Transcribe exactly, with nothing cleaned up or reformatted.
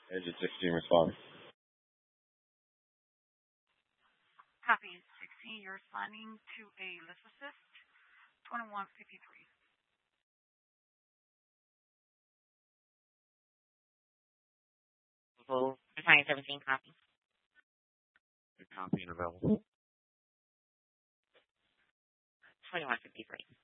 Engine sixteen responding. Copy sixteen, you're responding to a list assist, twenty-one fifty-three. Responding seventeen, copy. Copy and available. twenty-one fifty-three.